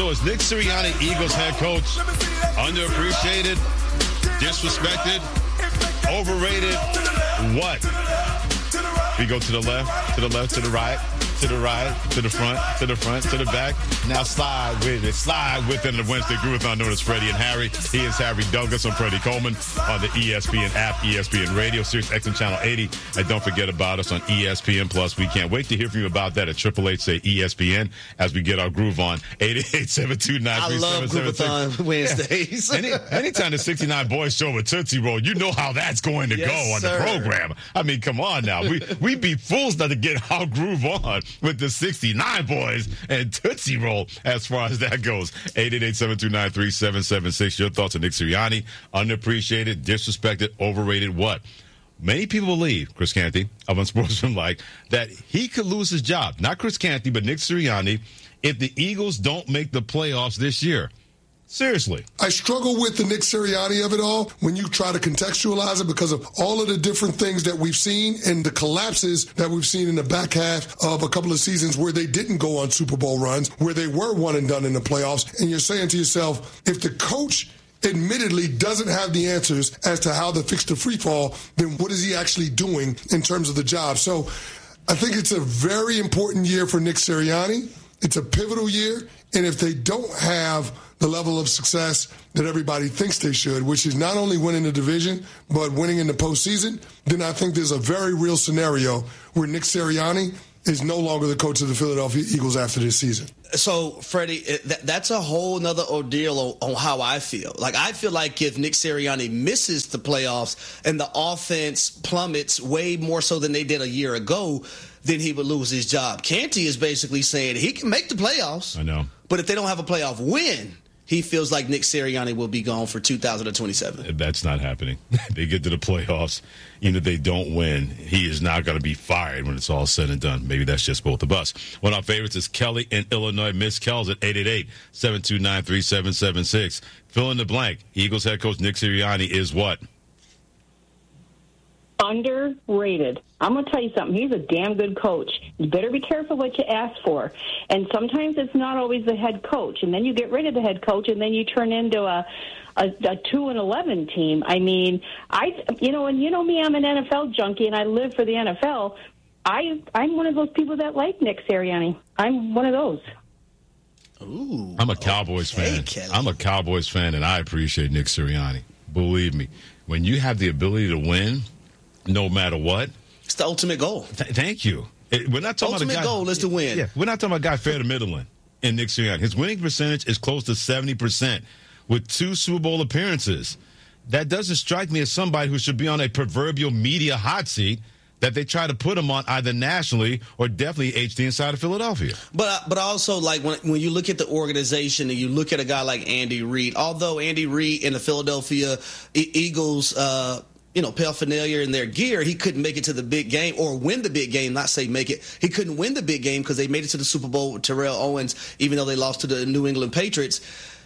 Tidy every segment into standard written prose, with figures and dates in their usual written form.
So is Nick Sirianni, Eagles head coach, underappreciated, disrespected, overrated? What? We go to the left, to the left, to the right, to the right, to the front, to the front, to the back. Now slide with it. Slide within the Wednesday Groove-a-thon known as Freddie and Harry. He is Harry Douglas. I'm Freddie Coleman on the ESPN app, ESPN Radio, Sirius XM Channel 80. And don't forget about us on ESPN Plus. We can't wait to hear from you about that at 888-SAY-ESPN as we get our groove on. 888-729-3776. I love Groove-a-thon Wednesdays. Anytime the 69 boys show a Tootsie Roll, you know how that's going to go on the program. I mean, come on now. We'd be fools not to get our groove on with the 69 boys and Tootsie Roll as far as that goes. 888-729-3776. Your thoughts on Nick Sirianni? Underappreciated, disrespected, overrated, what? Many people believe, Chris Canty of Unsportsmanlike, that he could lose his job. Not Chris Canty, but Nick Sirianni, if the Eagles don't make the playoffs this year. Seriously. I struggle with the Nick Sirianni of it all when you try to contextualize it because of all of the different things that we've seen and the collapses that we've seen in the back half of a couple of seasons where they didn't go on Super Bowl runs, where they were one and done in the playoffs. And you're saying to yourself, if the coach admittedly doesn't have the answers as to how to fix the free fall, then what is he actually doing in terms of the job? So I think it's a very important year for Nick Sirianni. It's a pivotal year. And if they don't have the level of success that everybody thinks they should, which is not only winning the division, but winning in the postseason, then I think there's a very real scenario where Nick Sirianni is no longer the coach of the Philadelphia Eagles after this season. So, Freddie, that's a whole nother ordeal on how I feel. Like, I feel like if Nick Sirianni misses the playoffs and the offense plummets way more so than they did a year ago, then he would lose his job. Canty is basically saying he can make the playoffs. I know. But if they don't have a playoff win, he feels like Nick Sirianni will be gone for 2027. That's not happening. They get to the playoffs. Even if they don't win, he is not going to be fired when it's all said and done. Maybe that's just both of us. One of our favorites is Kelly in Illinois. Miss Kells at 888-729-3776. Fill in the blank. Eagles head coach Nick Sirianni is what? Underrated. I'm going to tell you something. He's a damn good coach. You better be careful what you ask for. And sometimes it's not always the head coach. And then you get rid of the head coach, and then you turn into a 2-11 team. I mean, and you know me, I'm an NFL junkie, and I live for the NFL. I'm one of those people that like Nick Sirianni. I'm one of those. Ooh, I'm a Cowboys fan. Kelly. I'm a Cowboys fan, and I appreciate Nick Sirianni. Believe me, when you have the ability to win, no matter what, it's the ultimate goal. Thank you. We're not talking ultimate about a guy, goal is to win. Yeah, we're not talking about a guy fair to middling in Nick Sirianni. His winning percentage is close to 70% with 2 Super Bowl appearances. That doesn't strike me as somebody who should be on a proverbial media hot seat that they try to put him on either nationally or definitely HD inside of Philadelphia. But also, like, when you look at the organization and you look at a guy like Andy Reid, although Andy Reid and the Philadelphia Eagles paraphernalia in their gear, he couldn't make it to the big game or win the big game, not say make it. He couldn't win the big game because they made it to the Super Bowl with Terrell Owens, even though they lost to the New England Patriots.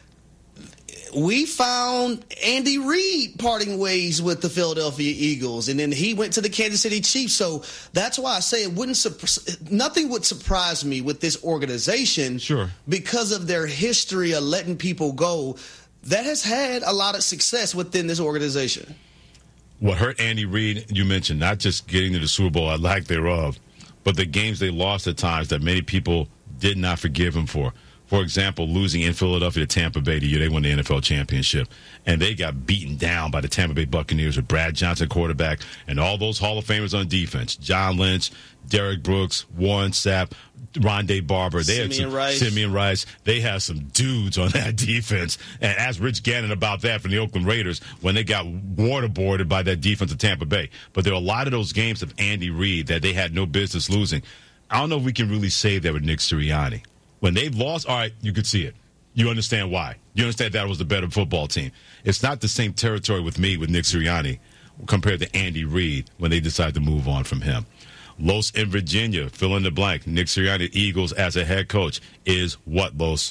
We found Andy Reid parting ways with the Philadelphia Eagles, and then he went to the Kansas City Chiefs. So that's why I say nothing would surprise me with this organization, sure, because of their history of letting people go that has had a lot of success within this organization. What hurt Andy Reid, you mentioned, not just getting to the Super Bowl, or lack thereof, but the games they lost at times that many people did not forgive him for. For example, losing in Philadelphia to Tampa Bay the year they won the NFL championship. And they got beaten down by the Tampa Bay Buccaneers with Brad Johnson quarterback and all those Hall of Famers on defense. John Lynch, Derek Brooks, Warren Sapp, Rondé Barber. Simeon Rice. They had some dudes on that defense. And ask Rich Gannon about that from the Oakland Raiders when they got waterboarded by that defense of Tampa Bay. But there are a lot of those games of Andy Reid that they had no business losing. I don't know if we can really say that with Nick Sirianni. When they've lost, all right, you could see it. You understand why. You understand that was the better football team. It's not the same territory with me with Nick Sirianni compared to Andy Reid when they decide to move on from him. Los in Virginia, fill in the blank. Nick Sirianni, Eagles as a head coach is what, Los?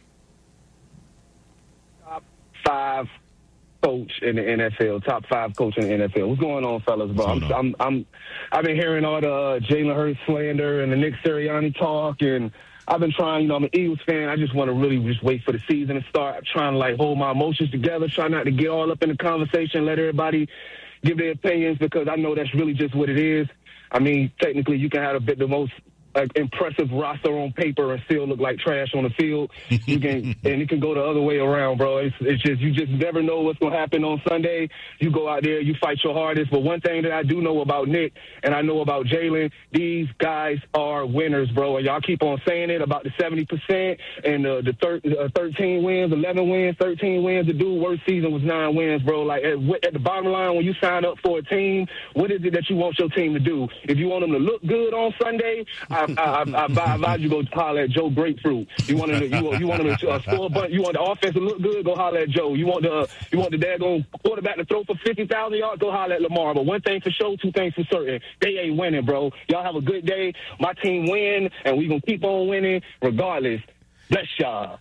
Top 5 coach in the NFL. Top 5 coach in the NFL. What's going on, fellas? Bro? I've been hearing all the Jalen Hurts slander and the Nick Sirianni talk, and I've been trying, I'm an Eagles fan. I just want to really just wait for the season to start. I'm trying to, like, hold my emotions together, try not to get all up in the conversation, let everybody give their opinions, because I know that's really just what it is. I mean, technically, you can have the most impressive roster on paper and still look like trash on the field. You can, and it can go the other way around, bro. It's just, you just never know what's going to happen on Sunday. You go out there, you fight your hardest. But one thing that I do know about Nick and I know about Jalen, these guys are winners, bro. And y'all keep on saying it about the 70% and the 13 wins, 11 wins, 13 wins. The dude's worst season was 9 wins, bro. Like, at the bottom line, when you sign up for a team, what is it that you want your team to do? If you want them to look good on Sunday, I advise you go holler at Joe Grapefruit. You want them to score a bunch. You want the offense to look good, go holler at Joe. You want the daggone quarterback to throw for 50,000 yards, go holler at Lamar. But one thing for sure, 2 things for certain: they ain't winning, bro. Y'all have a good day. My team win, and we gonna keep on winning regardless. Bless y'all.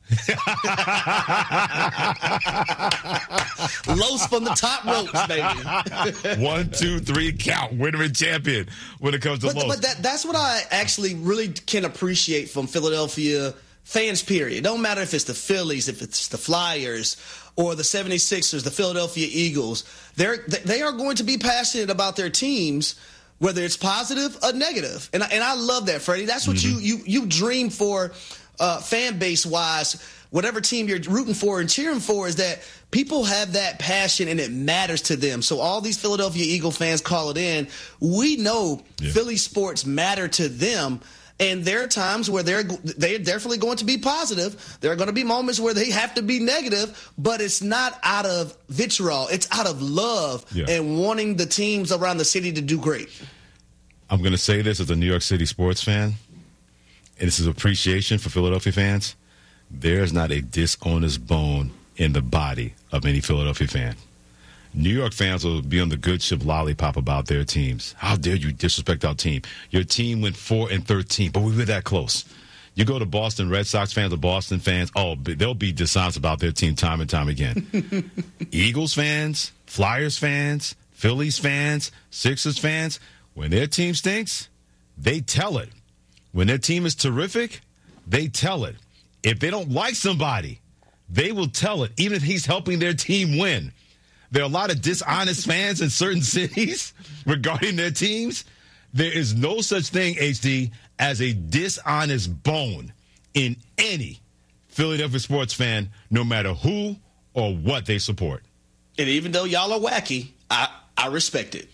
Los from the top ropes, baby. 1, 2, 3, count. Winner and champion when it comes to Los. But that's what I actually really can appreciate from Philadelphia fans, period. It don't matter if it's the Phillies, if it's the Flyers, or the 76ers, the Philadelphia Eagles. They are going to be passionate about their teams, whether it's positive or negative. And I love that, Freddie. That's what you dream for. Fan base wise, whatever team you're rooting for and cheering for, is that people have that passion and it matters to them. So all these Philadelphia Eagle fans call it in. We know Philly sports matter to them, and there are times where they're definitely going to be positive. There are going to be moments where they have to be negative, but it's not out of vitriol. It's out of love and wanting the teams around the city to do great. I'm going to say this as a New York City sports fan. And this is appreciation for Philadelphia fans. There's not a dishonest bone in the body of any Philadelphia fan. New York fans will be on the good ship lollipop about their teams. How dare you disrespect our team? Your team went 4-13, but we were that close. You go to Boston Red Sox fans or Boston fans, they'll be dishonest about their team time and time again. Eagles fans, Flyers fans, Phillies fans, Sixers fans, when their team stinks, they tell it. When their team is terrific, they tell it. If they don't like somebody, they will tell it, even if he's helping their team win. There are a lot of dishonest fans in certain cities regarding their teams. There is no such thing, HD, as a dishonest bone in any Philadelphia sports fan, no matter who or what they support. And even though y'all are wacky, I respect it.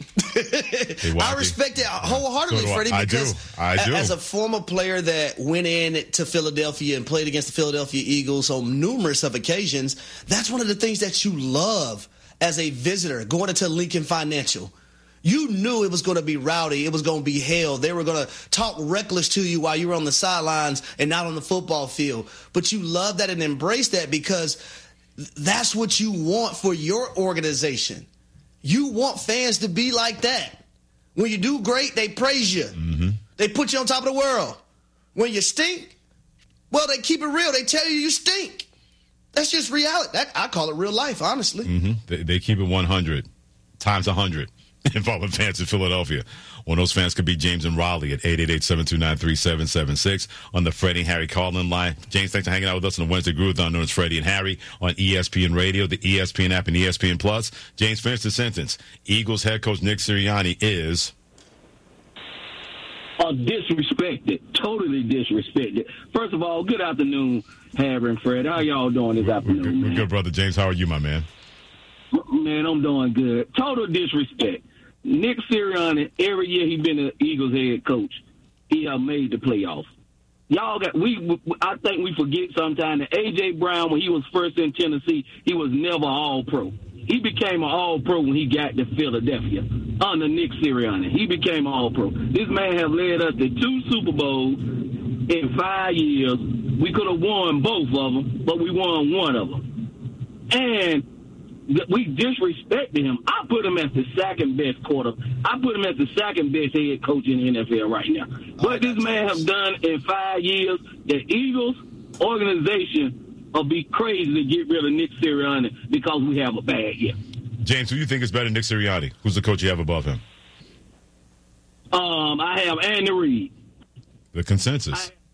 I respect it wholeheartedly, Freddie, because I do. As a former player that went in to Philadelphia and played against the Philadelphia Eagles on numerous of occasions, that's one of the things that you love as a visitor going into Lincoln Financial. You knew it was going to be rowdy. It was going to be hell. They were going to talk reckless to you while you were on the sidelines and not on the football field. But you love that and embrace that because that's what you want for your organization. You want fans to be like that. When you do great, they praise you. Mm-hmm. They put you on top of the world. When you stink, well, they keep it real. They tell you stink. That's just reality. I call it real life, honestly. Mm-hmm. They keep it 100 times 100 involving fans in Philadelphia. One of those fans could be James and Raleigh at 888-729-3776 on the Freddie and Harry call-in line. James, thanks for hanging out with us on the Wednesday Groove-Thon known as Freddie and Harry on ESPN Radio, the ESPN app, and ESPN Plus. James, finish the sentence. Eagles head coach Nick Sirianni is... disrespected. Totally disrespected. First of all, good afternoon, Harry and Fred. How y'all doing this afternoon? We're good, brother. James, how are you, my man? Man, I'm doing good. Total disrespect. Nick Sirianni, every year he's been the Eagles head coach, he have made the playoffs. Y'all I think we forget sometimes that A.J. Brown, when he was first in Tennessee, he was never all-pro. He became an all-pro when he got to Philadelphia under Nick Sirianni. He became an all-pro. This man has led us to 2 Super Bowls in 5 years. We could have won both of them, but we won one of them. And we disrespected him. I put him as the second best I put him as the second best head coach in the NFL right now. What this man has done in 5 years, the Eagles organization will be crazy to get rid of Nick Sirianni because we have a bad year. James, who do you think is better than Nick Sirianni? Who's the coach you have above him? I have Andy Reid. The consensus.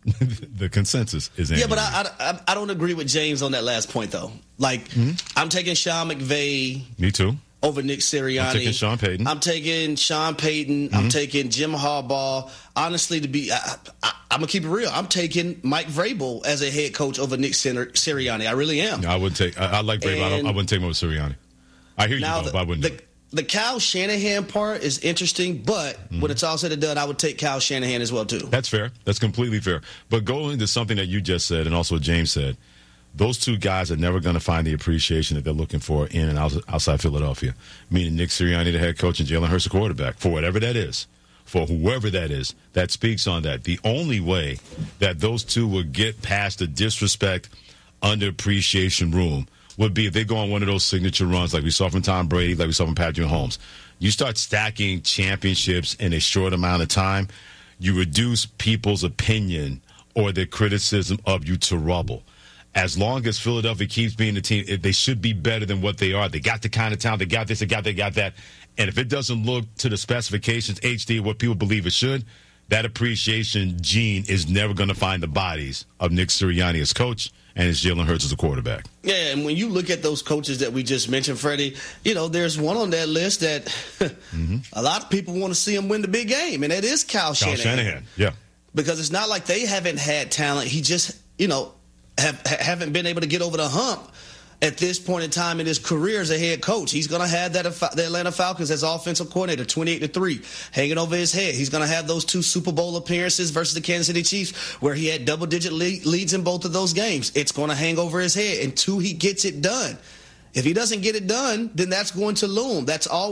The consensus is Andy Yeah, but Reid. I don't agree with James on that last point, though. Like, I'm taking Sean McVay Me too. over Nick Sirianni. I'm taking Sean Payton. I'm taking Sean Payton. I'm taking Jim Harbaugh. Honestly, I'm going to keep it real. I'm taking Mike Vrabel as a head coach over Nick Sirianni. I really am. No, I wouldn't take. I like Vrabel. I wouldn't take him over Sirianni. I hear you, though, but I wouldn't do it. The Kyle Shanahan part is interesting, but when it's all said and done, I would take Kyle Shanahan as well, too. That's fair. That's completely fair. But going to something that you just said and also what James said, those two guys are never going to find the appreciation that they're looking for in and outside Philadelphia, meaning Nick Sirianni, the head coach, and Jalen Hurts, the quarterback, for whatever that is, for whoever that is, that speaks on that. The only way that those two will get past the disrespect, underappreciation room would be if they go on one of those signature runs like we saw from Tom Brady, like we saw from Patrick Mahomes. You start stacking championships in a short amount of time, you reduce people's opinion or their criticism of you to rubble. As long as Philadelphia keeps being the team, they should be better than what they are. They got the kind of talent. They got this, they got that. And if it doesn't look to the specifications, HD, what people believe it should, that appreciation gene is never going to find the bodies of Nick Sirianni as coach and as Jalen Hurts as a quarterback. Yeah, and when you look at those coaches that we just mentioned, Freddie, there's one on that list that a lot of people want to see him win the big game, and that is Kyle Shanahan. Yeah. Because it's not like they haven't had talent. He just, haven't been able to get over the hump at this point in time in his career as a head coach. He's going to have the Atlanta Falcons as offensive coordinator, 28-3, hanging over his head. He's going to have those 2 Super Bowl appearances versus the Kansas City Chiefs where he had double-digit leads in both of those games. It's going to hang over his head until he gets it done. If he doesn't get it done, then that's going to loom. That's all.